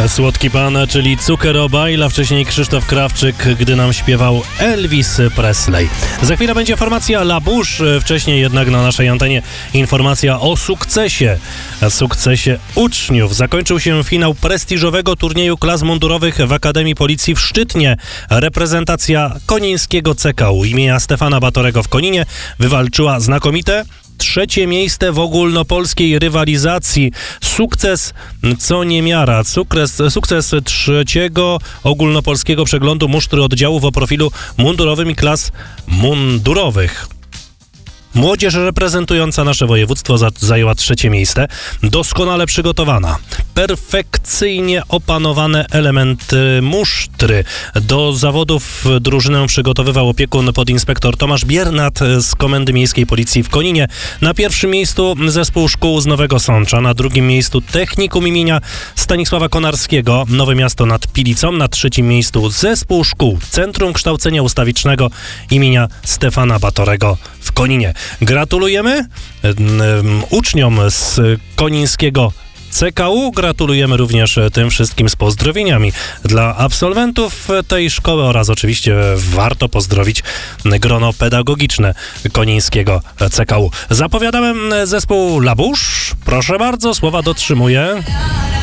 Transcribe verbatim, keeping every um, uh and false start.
Słodki Pan, czyli Cukerobajl, a wcześniej Krzysztof Krawczyk, gdy nam śpiewał Elvis Presley. Za chwilę będzie formacja La Bouche, wcześniej jednak na naszej antenie informacja o sukcesie. Sukcesie uczniów. Zakończył się finał prestiżowego turnieju klas mundurowych w Akademii Policji w Szczytnie. Reprezentacja konińskiego C K U imienia Stefana Batorego w Koninie wywalczyła znakomite trzecie miejsce w ogólnopolskiej rywalizacji. Sukces co niemiara. Sukces, sukces trzeciego ogólnopolskiego przeglądu musztry oddziałów o profilu mundurowym i klas mundurowych. Młodzież reprezentująca nasze województwo za, zajęła trzecie miejsce. Doskonale przygotowana. Perfekcyjnie opanowane elementy musztry. Do zawodów drużynę przygotowywał opiekun podinspektor Tomasz Biernat z Komendy Miejskiej Policji w Koninie. Na pierwszym miejscu zespół szkół z Nowego Sącza. Na drugim miejscu technikum imienia Stanisława Konarskiego, Nowe Miasto nad Pilicą. Na trzecim miejscu zespół szkół Centrum Kształcenia Ustawicznego imienia Stefana Batorego w Koninie. Gratulujemy um, uczniom z konińskiego C K U. Gratulujemy również tym wszystkim z pozdrowieniami dla absolwentów tej szkoły oraz oczywiście warto pozdrowić grono pedagogiczne konińskiego C K U. Zapowiadałem zespół La Bouche. Proszę bardzo, słowa dotrzymuję.